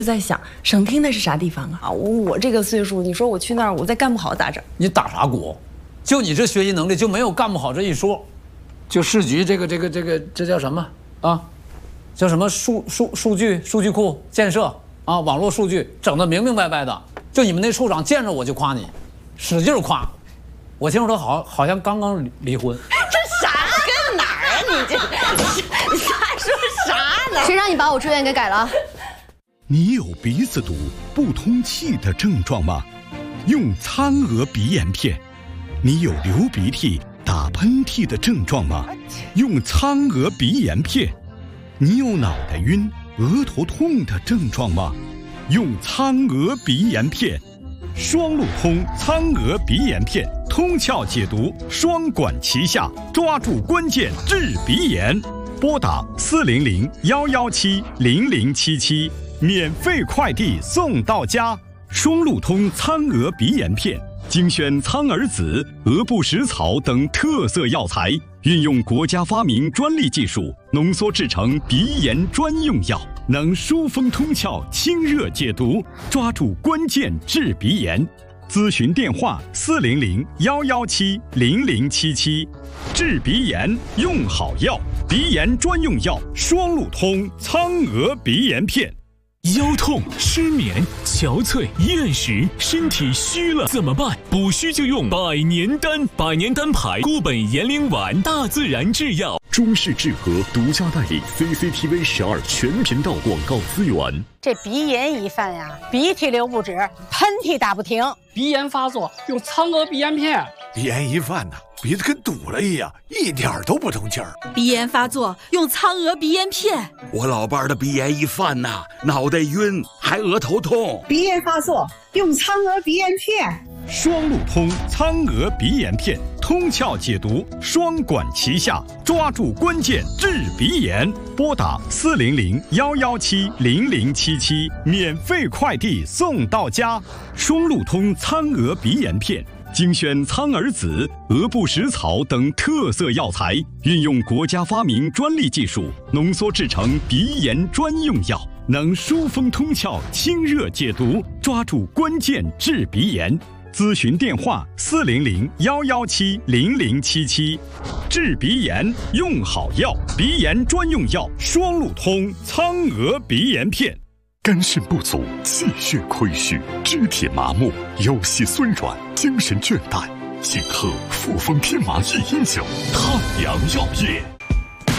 在想省厅那是啥地方啊？我这个岁数，你说我去那儿，我再干不好咋整？ 你打啥鼓？就你这学习能力，就没有干不好这一说。就市局这叫什么啊？叫什么数据库建设啊？网络数据整得明明白白的。就你们那处长见着我就夸你，使劲夸。我听说他好像刚刚离婚。 这啥跟哪儿啊？你瞎说啥呢？ 谁让你把我志愿给改了？ 你有鼻子堵、不通气的症状吗？用苍娥鼻炎片。你有流鼻涕、打喷嚏的症状吗？用苍娥鼻炎片。你有脑袋晕、额头痛的症状吗？用苍娥鼻炎片。双路通苍娥鼻炎片，通窍解毒，双管齐下，抓住关键治鼻炎。拨打400-117-0077，免费快递送到家。双路通苍娥鼻炎片，精选苍耳子、鹅不食草等特色药材，运用国家发明专利技术，浓缩制成鼻炎专用药，能疏风通窍、清热解毒，抓住关键治鼻炎。咨询电话400-117-0077。治鼻炎用好药，鼻炎专用药双路通苍娥鼻炎片。 腰痛、失眠、憔悴、厌食，身体虚了怎么办？补虚就用百年丹，百年丹牌固本延龄丸，大自然制药。 中式治和独家代理 CCTV 12全频道广告资源。 这鼻炎一犯呀，鼻涕流不止，喷嚏打不停， 鼻炎发作用苍娥鼻炎片。 鼻炎一犯呢，鼻子跟堵了一样，一点都不通气儿。 鼻炎发作用苍娥鼻炎片。 我老伴儿的鼻炎一犯呐，脑袋晕，还额头痛。 鼻炎发作用苍娥鼻炎片。 双路通苍娥鼻炎片，通窍解毒，双管齐下，抓住关键治鼻炎。拨打400-117-0077，免费快递送到家。双路通苍娥鼻炎片，精选苍耳子、鹅不食草等特色药材，运用国家发明专利技术，浓缩制成鼻炎专用药，能疏风通窍、清热解毒，抓住关键治鼻炎。咨询电话400-117-0077。治鼻炎用好药，鼻炎专用药双路通苍娥鼻炎片。 肝肾不足、气血亏虚、肢体麻木、腰膝酸软、精神倦怠，请喝复方天麻119太阳药业。